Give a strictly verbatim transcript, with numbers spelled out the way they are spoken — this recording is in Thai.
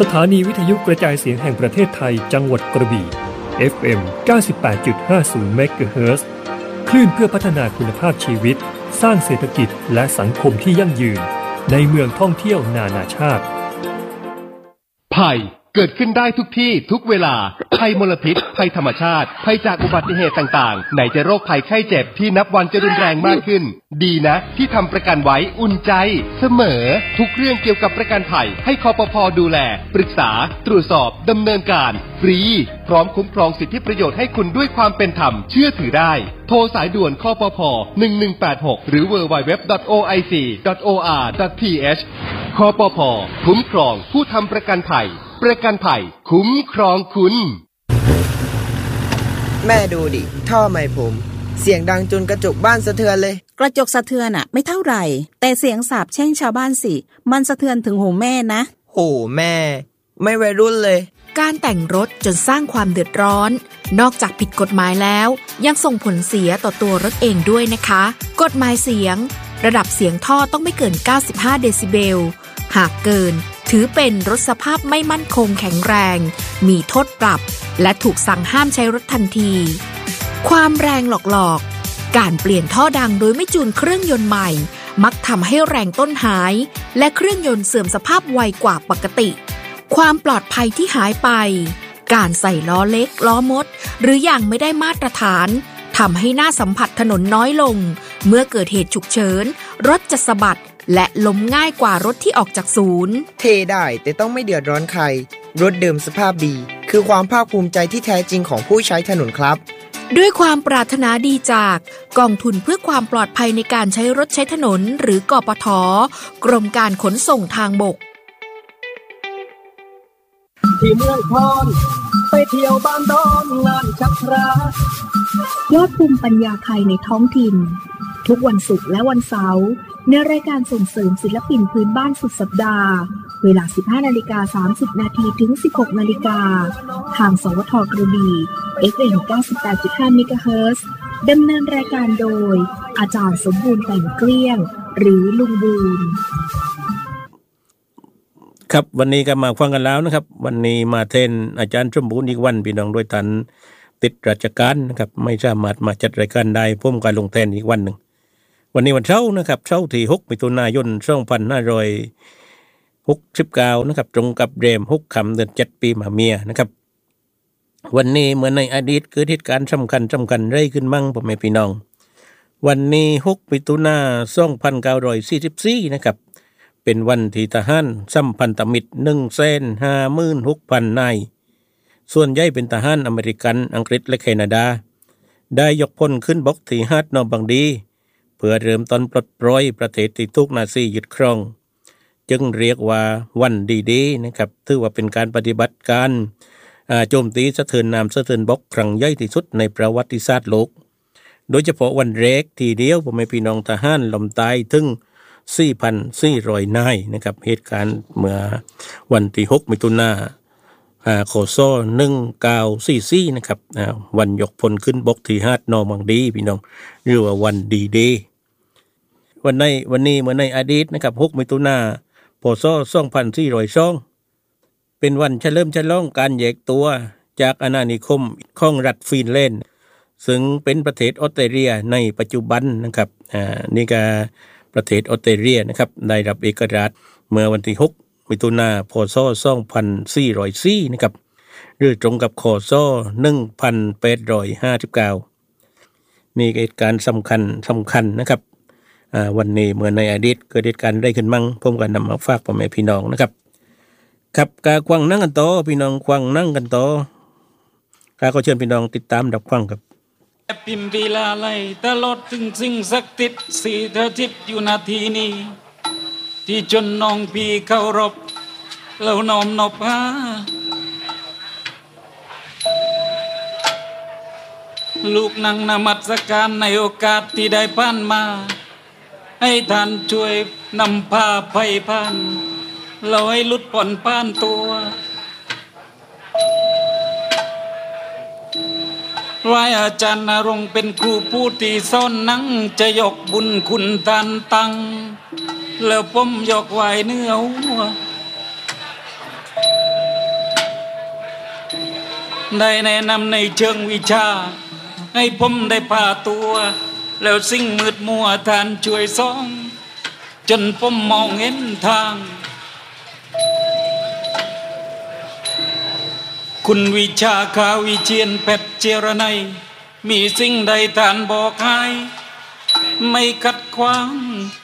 สถานีวิทยุกระจายเสียงแห่งประเทศไทยจังหวัดกระบี่ เอฟ เอ็ม เก้าสิบแปดจุดห้าศูนย์ เมกะเฮิรตซ์ คลื่นเพื่อพัฒนาคุณภาพชีวิตสร้างเศรษฐกิจและสังคมที่ยั่งยืนในเมืองท่องเที่ยวนานาชาติภัยเกิดขึ้นได้ทุกที่ทุกเวลาภัยมลพิษภัยธรรมชาติภัยจากอุบัติเหตุต่างๆไหนจะโรคภัยไข้เจ็บที่นับวันจะรุนแรงมากขึ้นดีนะที่ทำประกันไว้อุ่นใจเสมอทุกเรื่องเกี่ยวกับประกันภัยให้คปภ.ดูแลปรึกษาตรวจสอบดำเนินการฟรีพร้อมคุ้มครองสิทธิประโยชน์ให้คุณด้วยความเป็นธรรมเชื่อถือได้โทรสายด่วนคปภ.หนึ่งหนึ่งแปดหกหรือ ดับเบิลยู ดับเบิลยู ดับเบิลยู ดอท โอ ไอ ซี ดอท โอ อาร์ ดอท ที เอช คปภ.คุ้มครองผู้ทำประกันภัยประกันภัยคุ้มครองคุณแม่ดูดิท่อไมค์ผมเสียงดังจนกระจกบ้านสะเทือนเลยกระจกสะเทือนอะไม่เท่าไหร่แต่เสียงสาปแช่งชาวบ้านสิมันสะเทือนถึงหูแม่นะโหแม่ไม่วัยรุ่นเลยการแต่งรถจนสร้างความเดือดร้อนนอกจากผิดกฎหมายแล้วยังส่งผลเสียต่อตัวรถเองด้วยนะคะกฎหมายเสียงระดับเสียงท่อต้องไม่เกินเก้าสิบห้าเดซิเบลหากเกินถือเป็นรถสภาพไม่มั่นคงแข็งแรงมีโทษปรับและถูกสั่งห้ามใช้รถทันทีความแรงหลอกๆการเปลี่ยนท่อดังโดยไม่จูนเครื่องยนต์ใหม่มักทำให้แรงต้นหายและเครื่องยนต์เสื่อมสภาพไวกว่าปกติความปลอดภัยที่หายไปการใส่ล้อเล็กล้อมดหรืออย่างไม่ได้มาตรฐานทำให้หน้าสัมผัสถนนน้อยลงเมื่อเกิดเหตุฉุกเฉินรถจะสะบัดและล้มง่ายกว่ารถที่ออกจากศูนย์เทได้แต่ต้องไม่เดือดร้อนใครรถเดิมสภาพดีคือความภาคภูมิใจที่แท้จริงของผู้ใช้ถนนครับด้วยความปรารถนาดีจากกองทุนเพื่อความปลอดภัยในการใช้รถใช้ถนนหรือกปท.กรมการขนส่งทางบกที่เมืองพรไปเที่ยวบ้านดอนงานชักพระยอดภูมิปัญญาไทยในท้องถิ่นทุกวันศุกร์และวันเสาร์ในรายการส่งเสริมศิลปินพื้นบ้านสุดสัปดาห์เวลา สิบห้านาฬิกาสามสิบนาที ถึง สิบหกนาฬิกาทางสวทกระบี่ เอฟ เอ็ม เก้าสิบแปดจุดห้า เมกะเฮิรตซ์ดำเนินรายการโดยอาจารย์สมบูรณ์แต่งเกลี้ยงหรือลุงบูนครับวันนี้ก็มาฟังกันแล้วนะครับวันนี้มาเทนอาจารย์สมบูรณ์อีกวันพี่น้องด้วยทันติดราชการนะครับไม่สามารถมาจัดรายการได้ผมก็ลงแทนอีกวันหนึ่งวันนี้วันเสาร์นะครับเสาร์ที่หกมิถุนายนสองพันห้าร้อยหกสิบเก้านะครับตรงกับเรมหกค่ำเดือนเจ็ดปีมหาเมียนะครับวันนี้เหมือนในอดีตเกิดเหตุการณ์สำคัญสำคัญเรื่อยขึ้นมั่งพ่อแม่พี่น้องวันนี้หกมิถุนายนสองพันเก้าร้อยสี่สิบสี่นะครับเป็นวันที่ทหารสัมพันธมิตรหนึ่งแสนห้าหมื่นหกพันนายส่วนใหญ่เป็นทหารอเมริกันอังกฤษและแคนาดาได้ยกพลขึ้นบกที่ฮาดนอร์บังดีเพื่อเริ่มต้นปลดปล่อยประเทศที่ถูกนาซียึดครองจึงเรียกว่าวันดีเดย์นะครับถือว่าเป็นการปฏิบัติการโจมตีสะเทือนน้ำสะเทือนบกครั้งใหญ่ที่สุดในประวัติศาสตร์โลกโดยเฉพาะวันแรกทีเดียวพ่อแม่พี่น้องทหารล้มตายถึง สี่พันสี่ร้อย นายนะครับเหตุการณ์เมื่อวันที่หกมิถุนายนอ่าคศหนึ่งพันเก้าร้อยสี่สิบสี่นะครับอ่าวันยกพลขึ้นบกที่ฮาดนอร์มังดีพี่น้องเรียกว่าวันดีเดย์วันในวันนี้เหมือนในอดีตนะครับหกมิถุนายนพ.ศ. สองพันสี่ร้อยสองเป็นวันเฉลิมฉลองการแยกตัวจากอาณานิคมของรัฐฟินแลนด์ซึ่งเป็นประเทศออสเตรเลียในปัจจุบันนะครับอ่านี่ก็ประเทศออสเตรเลียนะครับได้รับเอกราชเมื่อวันที่หกมิถุนายนพ.ศ. สองพันสี่ร้อยสี่นะครับหรือตรงกับคศหนึ่งพันแปดร้อยห้าสิบเก้านี่เหตุการณ์สำคัญสำคัญนะครับอ่าวันนี้เมื่อในอดีตเกิดเหตุการณ์ได้ขึ้นมั่งผมก็นำมาฝากพ่อแม่พี่น้องนะครับครับกาควังนั่งกันต่อพี่น้องควังนั่งกันต่อกาก็เชิญพี่น้องติดตามรับฟังครับพิมพิลาไลตลอดถึงสิ่งศักดิ์สิทธิ์สีเธอทิพย์อยู่นาทีนี้ที่จนน้องพี่เคารพแล้วน้อมนบหาลูกนั่งนมัสการในโอกาสที่ได้ผ่านมาให้ท่านช่วยนำพาไผ่ผ่านเราให้หลุดผ่อนผ่านตัวไหว้อาจารย์นรงค์เป็นครูผู้ที่สอนหนังจะยกบุญคุณทานตังแล้วผมยกไหว้เนื้อหัวได้แนะนำในเชิงวิชาให้ผมได้พาตัวแล้วสิ่งมืดมัวท่านช่วยส่องจนผมมองเห็นทางคุณวิชาขาวิเชียนเพชรเจรนัยมีสิ่งใดท่านบอกให้ไม่ขัดขวาง